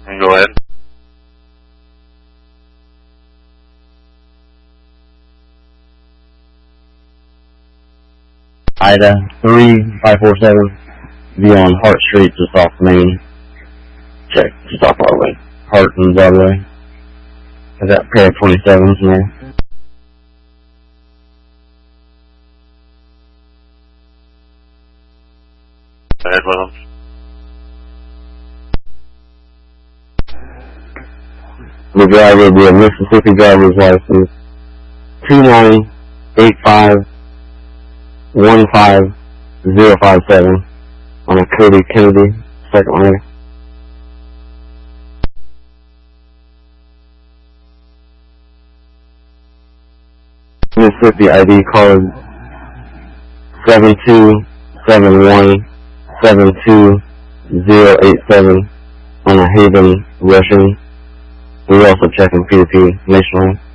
Go ahead. Ida 3547, be on Hart Street, just off Main. Check, just off Broadway. Hart and Broadway. I got a pair of 27s in there. Go ahead with them. The driver will be a Mississippi driver's license 298515057 on a Cody Kennedy, second line. Mississippi ID card 727172087 on a Haven Russian. We're also checking P2P nationwide.